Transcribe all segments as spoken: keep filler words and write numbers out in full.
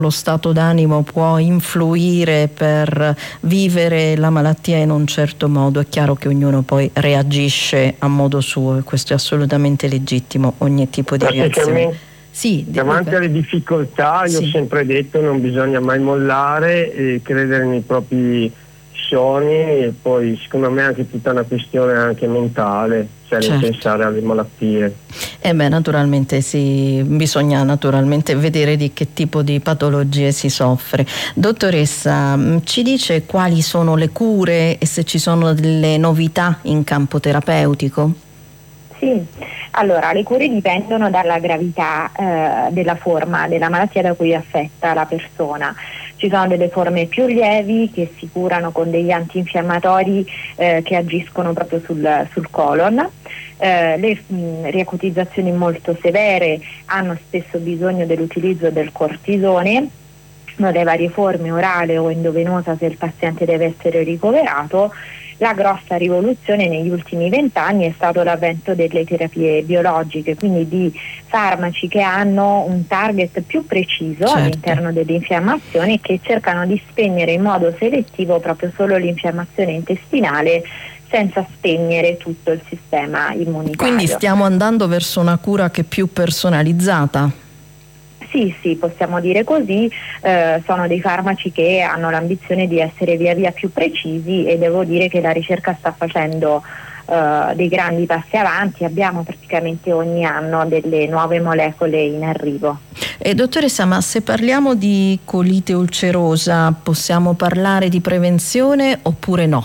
lo stato d'animo può influire per vivere la malattia in un certo modo. È chiaro che ognuno poi reagisce a modo suo e questo è assolutamente legittimo, ogni tipo di reazione. Sì, davanti alle difficoltà io sì. ho sempre detto non bisogna mai mollare e credere nei propri sogni, e poi secondo me è anche tutta una questione anche mentale, cioè certo. pensare alle malattie. Eh beh, naturalmente sì, bisogna naturalmente vedere di che tipo di patologie si soffre. Dottoressa, ci dice quali sono le cure e se ci sono delle novità in campo terapeutico? Sì, allora le cure dipendono dalla gravità eh, della forma della malattia da cui è affetta la persona. Ci sono delle forme più lievi che si curano con degli antinfiammatori eh, che agiscono proprio sul, sul colon. Eh, le mh, riacutizzazioni molto severe hanno spesso bisogno dell'utilizzo del cortisone, le varie forme orale o endovenosa se il paziente deve essere ricoverato. La grossa rivoluzione negli ultimi vent'anni è stato l'avvento delle terapie biologiche, quindi di farmaci che hanno un target più preciso certo. all'interno dell'infiammazione e che cercano di spegnere in modo selettivo proprio solo l'infiammazione intestinale senza spegnere tutto il sistema immunitario. Quindi stiamo andando verso una cura che è più personalizzata? Sì, sì, possiamo dire così, eh, sono dei farmaci che hanno l'ambizione di essere via via più precisi e devo dire che la ricerca sta facendo eh, dei grandi passi avanti, abbiamo praticamente ogni anno delle nuove molecole in arrivo. E dottoressa, ma se parliamo di colite ulcerosa possiamo parlare di prevenzione oppure no?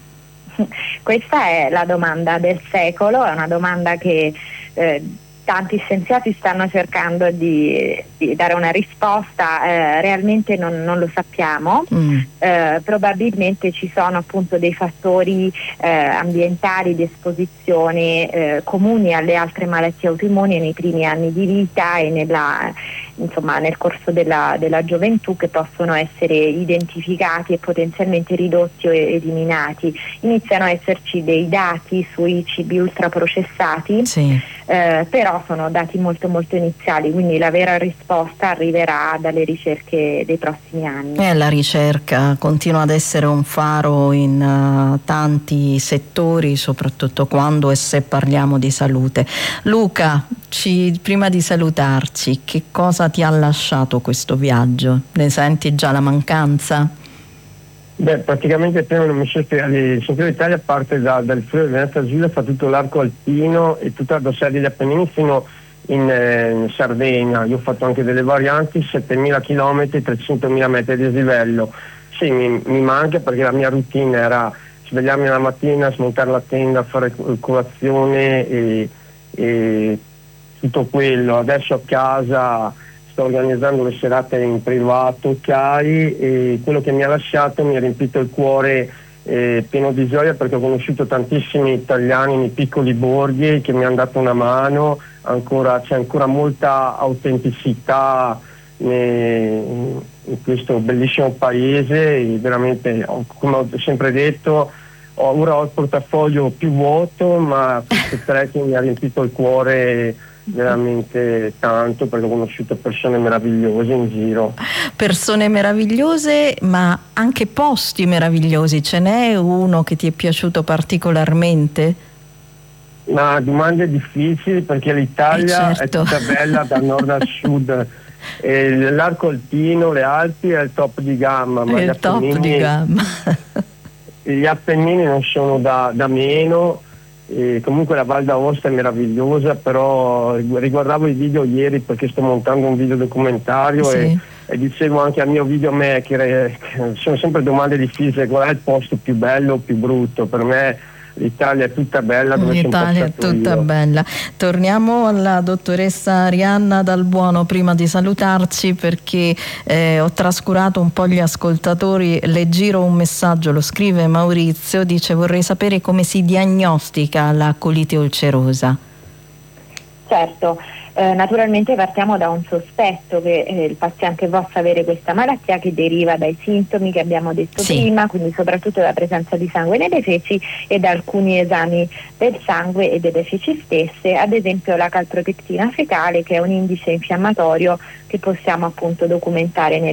Questa è la domanda del secolo, è una domanda che eh, tanti scienziati stanno cercando di, di dare una risposta, eh, realmente non, non lo sappiamo, mm. eh, probabilmente ci sono appunto dei fattori eh, ambientali di esposizione eh, comuni alle altre malattie autoimmuni nei primi anni di vita e nella, insomma, nel corso della, della gioventù che possono essere identificati e potenzialmente ridotti o eliminati. Iniziano a esserci dei dati sui cibi ultraprocessati, sì. eh, però sono dati molto molto iniziali, quindi la vera risposta arriverà dalle ricerche dei prossimi anni. Eh, la ricerca continua ad essere un faro in uh, tanti settori, soprattutto quando e se parliamo di salute. Luca, ci, prima di salutarci, che cosa ti ha lasciato questo viaggio? Ne senti già la mancanza? Beh, praticamente prima non mi il Centro d'Italia parte da, dal Friuli Venezia Giulia, fa tutto l'arco alpino e tutta la dorsale degli Appennini fino in, eh, in Sardegna. Io ho fatto anche delle varianti, settemila chilometri, trecentomila metri di dislivello. Sì, mi, mi manca perché la mia routine era svegliarmi la mattina, smontare la tenda, fare colazione e, e tutto quello. Adesso a casa sto organizzando le serate in privato, ok, e quello che mi ha lasciato mi ha riempito il cuore eh, pieno di gioia perché ho conosciuto tantissimi italiani nei piccoli borghi che mi hanno dato una mano, ancora, c'è ancora molta autenticità in questo bellissimo paese e veramente, come ho sempre detto, ho, ora ho il portafoglio più vuoto, ma questo trekking mi ha riempito il cuore veramente tanto perché ho conosciuto persone meravigliose in giro. Persone meravigliose, ma anche posti meravigliosi. Ce n'è uno che ti è piaciuto particolarmente? Ma domande difficili perché l'Italia eh certo. è tutta bella da nord a sud. E l'arco alpino, le Alpi è il top di gamma, ma è gli il top Appennini, di gamma. gli Appennini non sono da, da meno. E comunque la Val d'Aosta è meravigliosa, però riguardavo i video ieri perché sto montando un video documentario sì. e, e dicevo anche al mio videomaker eh, sono sempre domande difficili, qual è il posto più bello o più brutto? Per me l'Italia è tutta bella dove l'Italia è tutta io. bella. Torniamo alla dottoressa Arianna Dal Buono prima di salutarci perché eh, ho trascurato un po' gli ascoltatori, le giro un messaggio, lo scrive Maurizio, dice vorrei sapere come si diagnostica la colite ulcerosa. Certo, eh, naturalmente partiamo da un sospetto che eh, il paziente possa avere questa malattia, che deriva dai sintomi che abbiamo detto sì. prima, quindi soprattutto dalla presenza di sangue nelle feci e da alcuni esami del sangue e delle feci stesse, ad esempio la calprotectina fecale, che è un indice infiammatorio che possiamo appunto documentare nel